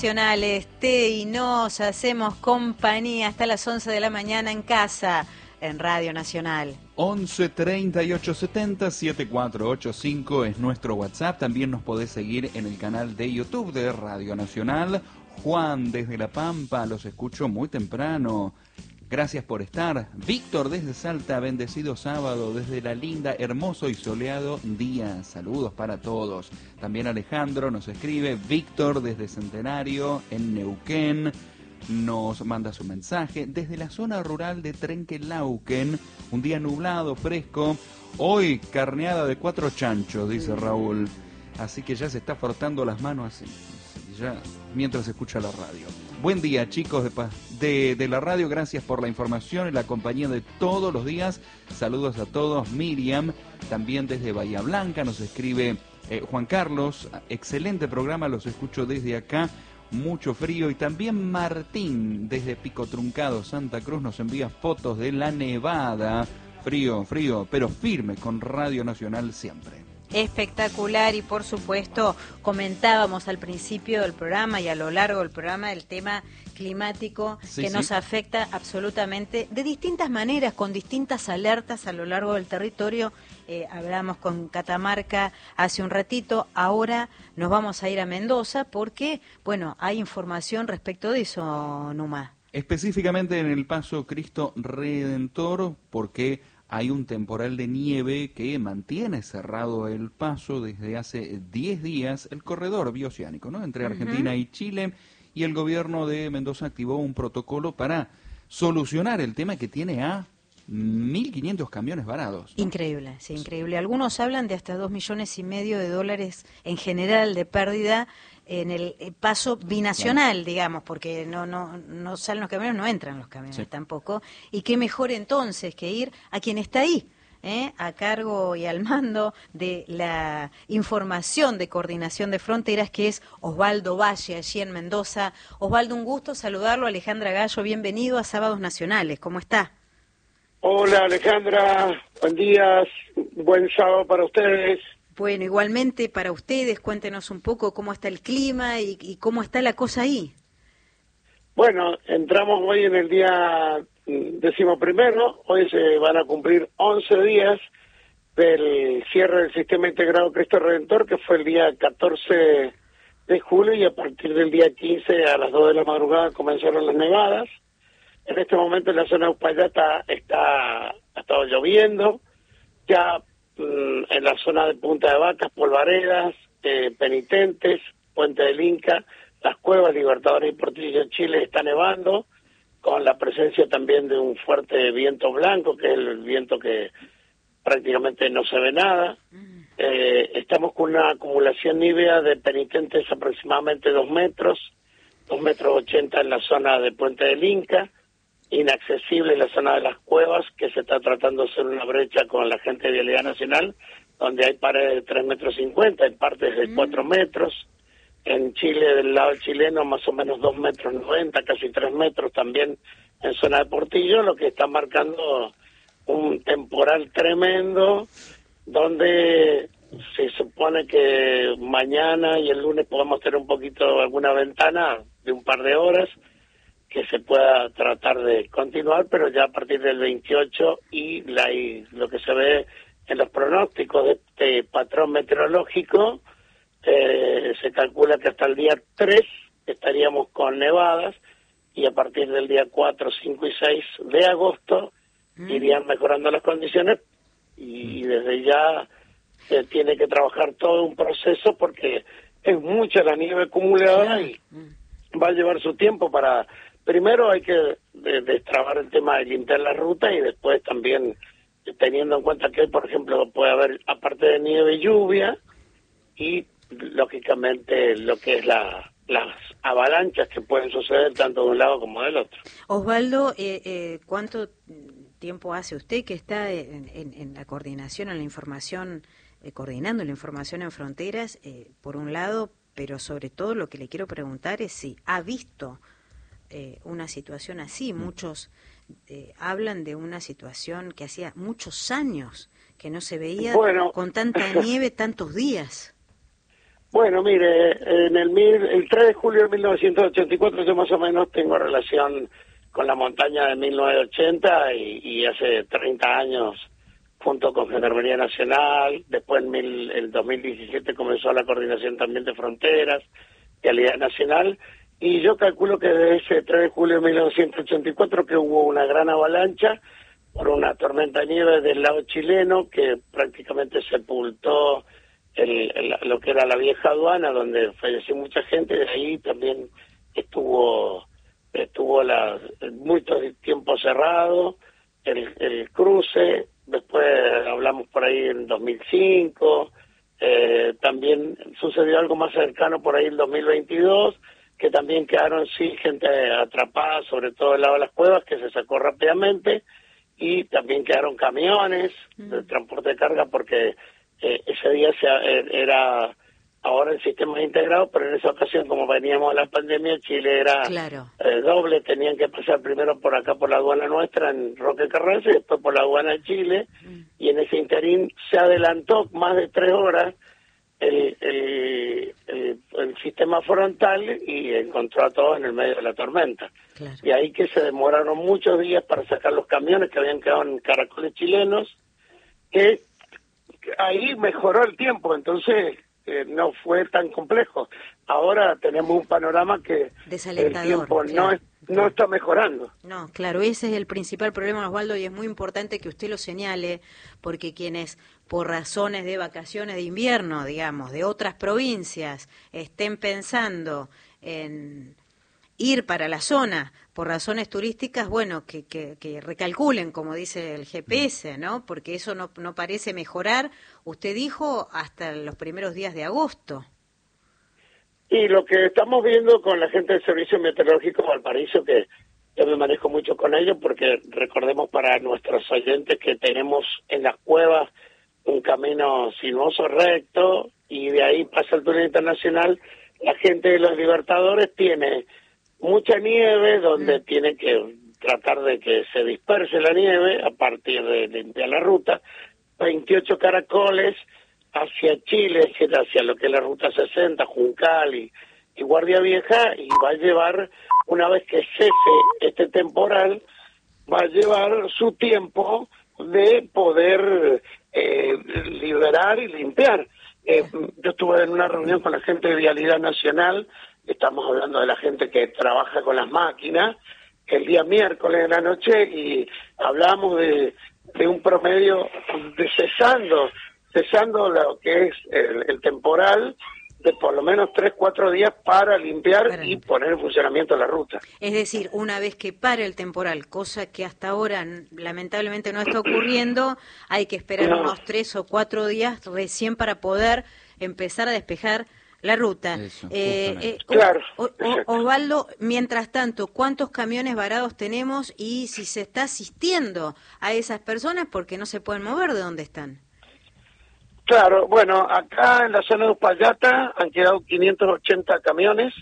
Nacionales, y nos hacemos compañía hasta las 11 de la mañana en casa, en Radio Nacional. 11 38 70 7485 es nuestro WhatsApp. También nos podés seguir en el canal de YouTube de Radio Nacional. Juan desde La Pampa, los escucho muy temprano. Gracias por estar. Víctor desde Salta, bendecido sábado, desde la linda, hermoso y soleado día. Saludos para todos. También Alejandro nos escribe. Víctor desde Centenario, en Neuquén, nos manda su mensaje. Desde la zona rural de Trenquelauquen, un día nublado, fresco. Hoy carneada de 4 chanchos, dice Raúl. Así que ya se está frotando las manos así, ya mientras escucha la radio. Buen día, chicos de la radio, gracias por la información y la compañía de todos los días. Saludos a todos. Miriam, también desde Bahía Blanca, nos escribe Juan Carlos. Excelente programa, los escucho desde acá. Mucho frío. Y también Martín, desde Pico Truncado, Santa Cruz, nos envía fotos de la nevada. Frío, pero firme, con Radio Nacional siempre. Espectacular, y por supuesto comentábamos al principio del programa y a lo largo del programa el tema climático que nos afecta absolutamente de distintas maneras, con distintas alertas a lo largo del territorio. Hablamos con Catamarca hace un ratito, ahora nos vamos a ir a Mendoza porque, bueno, hay información respecto de eso, Numa. Específicamente en el Paso Cristo Redentor, porque hay un temporal de nieve que mantiene cerrado el paso desde hace 10 días, el corredor bioceánico, ¿no?, entre Argentina y Chile, y el gobierno de Mendoza activó un protocolo para solucionar el tema que tiene a 1.500 camiones varados, ¿no? Increíble, sí, increíble. Algunos hablan de hasta $2,5 millones en general de pérdida en el paso binacional, digamos, porque no salen los camiones, no entran los camiones tampoco. Y qué mejor entonces que ir a quien está ahí, a cargo y al mando de la información de coordinación de fronteras, que es Osvaldo Valle, allí en Mendoza. Osvaldo, un gusto saludarlo. Alejandra Gallo, bienvenido a Sábados Nacionales. ¿Cómo está? Hola Alejandra, buen día, buen sábado para ustedes. Bueno, igualmente para ustedes, cuéntenos un poco cómo está el clima y cómo está la cosa ahí. Bueno, entramos hoy en el día 11º, hoy se van a cumplir 11 días del cierre del Sistema Integrado Cristo Redentor, que fue el día 14 de julio, y a partir del día 15 a las 2 de la madrugada comenzaron las nevadas. En este momento en la zona de Uspallata ha estado lloviendo, ya en la zona de Punta de Vacas, Polvaredas, Penitentes, Puente del Inca, Las Cuevas, Libertadores y Portillo, Chile, está nevando, con la presencia también de un fuerte viento blanco, que es el viento que prácticamente no se ve nada. Estamos con una acumulación nívea de Penitentes aproximadamente 2 metros, 2,80 metros en la zona de Puente del Inca, inaccesible en la zona de Las Cuevas, que se está tratando de hacer una brecha con la gente de Vialidad Nacional, donde hay paredes de 3,50 metros, hay partes de 4 metros. En Chile, del lado chileno, más o menos 2,90 metros, casi 3 metros también en zona de Portillo, lo que está marcando un temporal tremendo, donde se supone que mañana y el lunes podemos tener un poquito, alguna ventana de un par de horas, que se pueda tratar de continuar, pero ya a partir del 28 y lo que se ve en los pronósticos de este patrón meteorológico, se calcula que hasta el día 3 estaríamos con nevadas, y a partir del día 4, 5 y 6 de agosto irían mejorando las condiciones, y desde ya se tiene que trabajar todo un proceso porque es mucha la nieve acumulada y va a llevar su tiempo para... Primero hay que destrabar el tema de limpiar la ruta, y después también teniendo en cuenta que, por ejemplo, puede haber, aparte de nieve, lluvia, y lógicamente lo que es las avalanchas que pueden suceder tanto de un lado como del otro. Osvaldo, ¿cuánto tiempo hace usted que está en la coordinación, en la información, coordinando la información en fronteras, por un lado, pero sobre todo lo que le quiero preguntar es si ha visto una situación así? Muchos hablan de una situación que hacía muchos años que no se veía con tanta nieve tantos días. Bueno, mire, el 3 de julio de 1984 yo más o menos tengo relación con la montaña de 1980 y hace 30 años junto con Gendarmería Nacional. Después el 2017 comenzó la coordinación también de fronteras, Vialidad Nacional, y yo calculo que desde ese 3 de julio de 1984 que hubo una gran avalancha por una tormenta de nieve del lado chileno que prácticamente sepultó lo que era la vieja aduana, donde falleció mucha gente. De ahí también estuvo mucho tiempo cerrado el cruce. Después hablamos por ahí en 2005, también sucedió algo más cercano por ahí en 2022, que también quedaron sí gente atrapada, sobre todo al lado de las cuevas, que se sacó rápidamente, y también quedaron camiones de transporte de carga, porque ese día era ahora el sistema integrado, pero en esa ocasión, como veníamos de la pandemia, Chile era doble, tenían que pasar primero por acá por la aduana nuestra en Roque Carranza y después por la aduana de Chile, y en ese interín se adelantó más de 3 horas el sistema frontal y encontró a todos en el medio de la tormenta. Y ahí que se demoraron muchos días para sacar los camiones que habían quedado en caracoles chilenos, que ahí mejoró el tiempo, entonces no fue tan complejo. Ahora tenemos un panorama que el tiempo no está mejorando. No, claro, ese es el principal problema, Osvaldo, y es muy importante que usted lo señale, porque quienes por razones de vacaciones de invierno, digamos, de otras provincias, estén pensando en ir para la zona por razones turísticas, bueno, que recalculen, como dice el GPS, ¿no? Porque eso no parece mejorar, usted dijo, hasta los primeros días de agosto. Y lo que estamos viendo con la gente del Servicio Meteorológico de Valparaíso, que yo me manejo mucho con ellos, porque recordemos para nuestros oyentes que tenemos en las cuevas un camino sinuoso recto, y de ahí pasa el túnel internacional. La gente de los Libertadores tiene mucha nieve, donde tiene que tratar de que se disperse la nieve a partir de limpiar la ruta. 28 caracoles hacia Chile, hacia lo que es la ruta 60, Juncal y Guardia Vieja, y va a llevar, una vez que cese este temporal, va a llevar su tiempo de poder liberar y limpiar. Yo estuve en una reunión con la gente de Vialidad Nacional, estamos hablando de la gente que trabaja con las máquinas, el día miércoles de la noche, y hablamos de un promedio de cesando lo que es el temporal, de por lo menos 3-4 días para limpiar y poner en funcionamiento la ruta. Es decir, una vez que pare el temporal, cosa que hasta ahora lamentablemente no está ocurriendo, hay que esperar unos 3 o 4 días recién para poder empezar a despejar la ruta. Eso, claro. Osvaldo, mientras tanto, ¿cuántos camiones varados tenemos y si se está asistiendo a esas personas porque no se pueden mover de donde están? Claro, bueno, acá en la zona de Uspallata han quedado 580 camiones,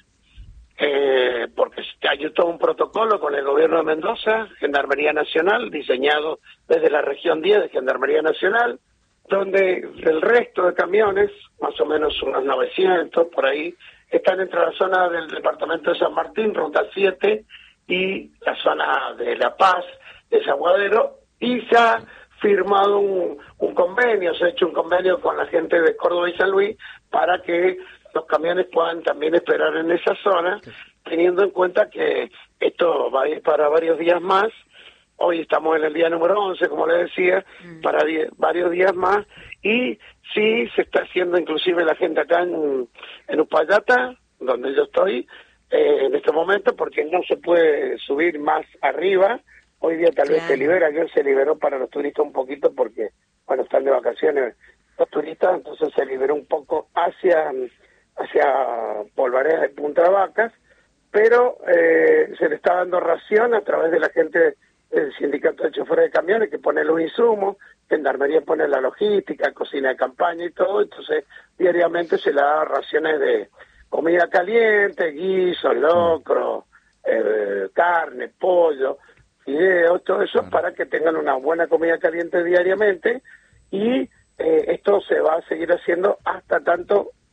porque hay todo un protocolo con el gobierno de Mendoza, Gendarmería Nacional, diseñado desde la región 10 de Gendarmería Nacional, donde el resto de camiones, más o menos unos 900 por ahí, están entre la zona del departamento de San Martín, Ruta 7, y la zona de La Paz, de Zaguadero, y se ha firmado un convenio, se ha hecho un convenio con la gente de Córdoba y San Luis para que los camiones puedan también esperar en esa zona, teniendo en cuenta que esto va a ir para varios días más. Hoy estamos en el día número 11, como le decía, para varios días más, y sí se está haciendo inclusive la gente acá en Uspallata, donde yo estoy en este momento, porque no se puede subir más arriba. Hoy día tal vez se libera, ayer se liberó para los turistas un poquito porque, bueno, están de vacaciones los turistas, entonces se liberó un poco hacia Polvareda de Punta Vacas, pero se le está dando ración a través de la gente del sindicato de choferes de camiones, que pone los insumos, Gendarmería pone la logística, cocina de campaña y todo, entonces diariamente se le da raciones de comida caliente, guiso, locro, carne, pollo, fideos, todo eso, para que tengan una buena comida caliente diariamente, y esto se va a seguir haciendo hasta tanto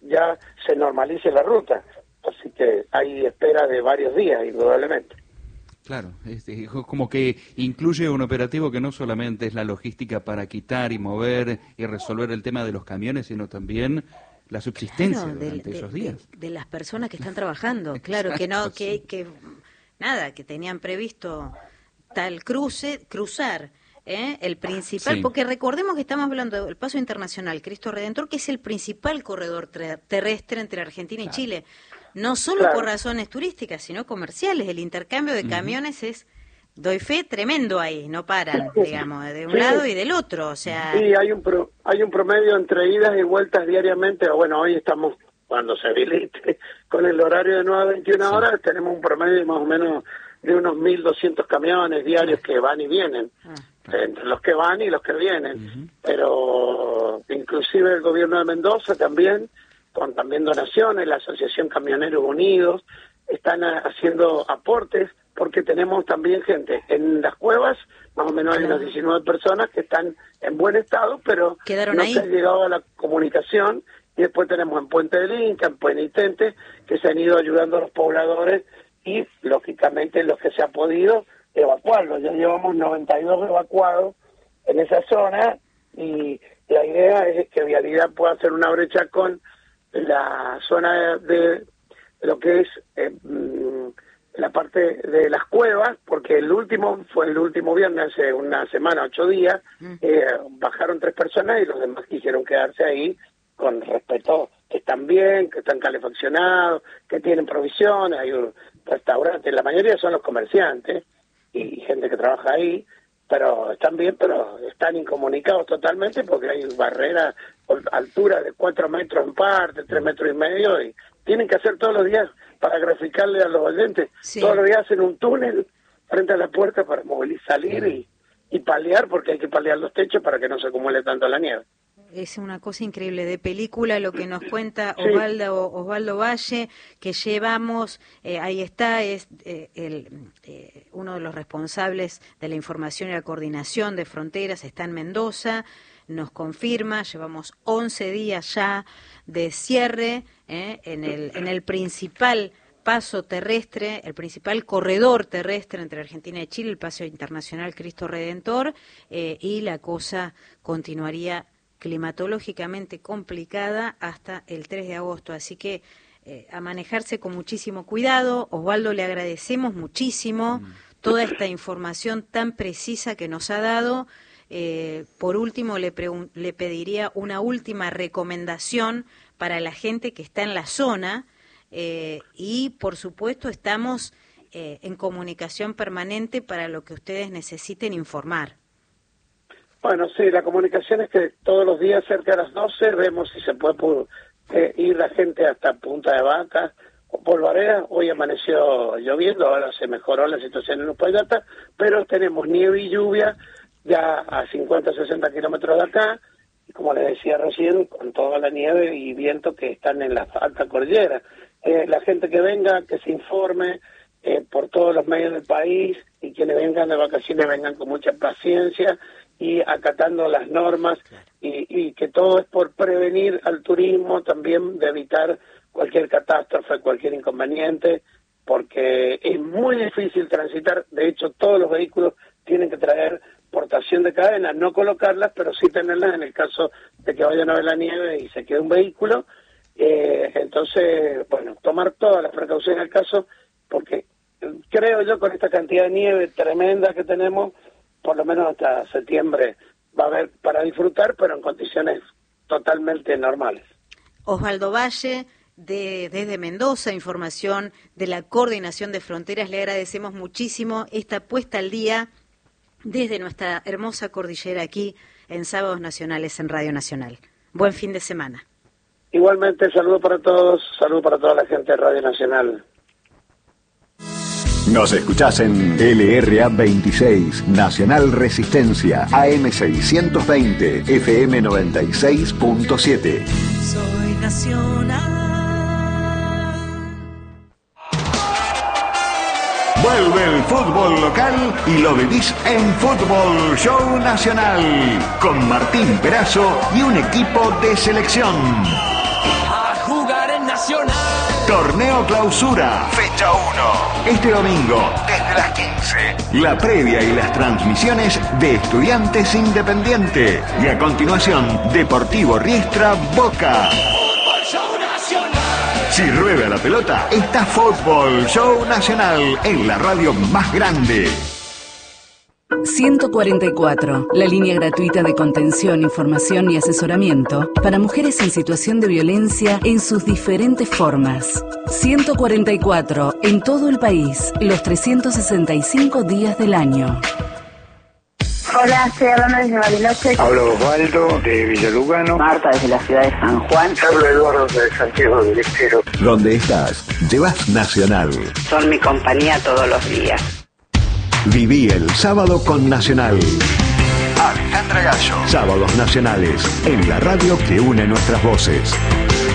ya se normalice la ruta. Así que hay espera de varios días, indudablemente. Claro, como que incluye un operativo que no solamente es la logística para quitar y mover y resolver el tema de los camiones, sino también la subsistencia durante esos días. De las personas que están trabajando, claro, Exacto, que nada, que tenían previsto tal cruzar, el principal, porque recordemos que estamos hablando del paso internacional Cristo Redentor, que es el principal corredor terrestre entre Argentina y Chile. No solo por razones turísticas, sino comerciales. El intercambio de camiones es, doy fe, tremendo ahí, no paran, digamos, de un lado y del otro, o sea... Sí, hay un promedio entre idas y vueltas diariamente, bueno, hoy estamos, cuando se habilite, con el horario de 9 a 21 horas, tenemos un promedio más o menos de unos 1.200 camiones diarios que van y vienen, entre los que van y los que vienen, pero inclusive el gobierno de Mendoza también, con también donaciones, la Asociación Camioneros Unidos, están haciendo aportes, porque tenemos también gente en las cuevas, más o menos hay unas 19 personas que están en buen estado, pero quedaron no ahí. se ha llegado a la comunicación, y después tenemos en Puente del Inca, en Penitente, que se han ido ayudando a los pobladores, y lógicamente los que se ha podido evacuarlos. Ya llevamos 92 evacuados en esa zona, y la idea es que Vialidad pueda hacer una brecha con la zona de lo que es la parte de las cuevas, porque fue el último viernes, hace una semana, 8 días, bajaron 3 personas y los demás quisieron quedarse ahí con respeto, que están bien, que están calefaccionados, que tienen provisiones, hay un restaurante, la mayoría son los comerciantes y gente que trabaja ahí, pero están bien, pero están incomunicados totalmente porque hay barreras con altura de 4 metros en parte, 3 metros y medio, y tienen que hacer todos los días, para graficarle a los oyentes, todos los días hacen un túnel frente a la puerta para salir y paliar, porque hay que paliar los techos para que no se acumule tanto la nieve. Es una cosa increíble, de película lo que nos cuenta Osvaldo Valle, que llevamos, ahí está, es uno de los responsables de la información y la coordinación de fronteras, está en Mendoza, nos confirma, llevamos 11 días ya de cierre en el principal paso terrestre, el principal corredor terrestre entre Argentina y Chile, el paso internacional Cristo Redentor, y la cosa continuaría climatológicamente complicada hasta el 3 de agosto, así que a manejarse con muchísimo cuidado. Osvaldo, le agradecemos muchísimo toda esta información tan precisa que nos ha dado. Por último, le pediría una última recomendación para la gente que está en la zona, y por supuesto estamos en comunicación permanente para lo que ustedes necesiten informar. Bueno, sí, la comunicación es que todos los días cerca de las 12 vemos si se puede ir la gente hasta Punta de Vaca o Polvareda. Hoy amaneció lloviendo, ahora se mejoró la situación en Uspallata, pero tenemos nieve y lluvia ya a 50, 60 kilómetros de acá, y como les decía recién, con toda la nieve y viento que están en la alta cordillera. La gente que venga, que se informe por todos los medios del país, y quienes vengan de vacaciones vengan con mucha paciencia y acatando las normas, y que todo es por prevenir al turismo, también de evitar cualquier catástrofe, cualquier inconveniente, porque es muy difícil transitar. De hecho, todos los vehículos tienen que traer portación de cadenas, no colocarlas, pero sí tenerlas en el caso de que vayan a ver la nieve y se quede un vehículo. Entonces, bueno, tomar todas las precauciones al caso, porque creo yo con esta cantidad de nieve tremenda que tenemos, por lo menos hasta septiembre va a haber para disfrutar, pero en condiciones totalmente normales. Osvaldo Valle, desde Mendoza, información de la Coordinación de Fronteras, le agradecemos muchísimo esta puesta al día desde nuestra hermosa cordillera aquí en Sábados Nacionales en Radio Nacional. Buen fin de semana. Igualmente, saludo para todos, saludo para toda la gente de Radio Nacional. Nos escuchás en LRA 26, Nacional Resistencia, AM 620, FM 96.7. Soy nacional. Vuelve el fútbol local y lo vivís en Fútbol Show Nacional, con Martín Perazo y un equipo de selección. A jugar. Nacional. Torneo Clausura, fecha 1. Este domingo, desde las 15. La previa y las transmisiones de Estudiantes Independiente. Y a continuación, Deportivo Riestra Boca. Fútbol Show Nacional. Si rueda la pelota, está Fútbol Show Nacional en la radio más grande. 144, la línea gratuita de contención, información y asesoramiento para mujeres en situación de violencia en sus diferentes formas. 144, en todo el país, los 365 días del año. Hola, estoy hablando desde Bariloche. Hablo Osvaldo de Villalugano. Marta desde la ciudad de San Juan. Hablo Eduardo de Santiago del Estero. Donde estás, llevas Nacional. Son mi compañía todos los días. Viví el sábado con Nacional. Alejandra Gallo. Sábados nacionales, en la radio que une nuestras voces.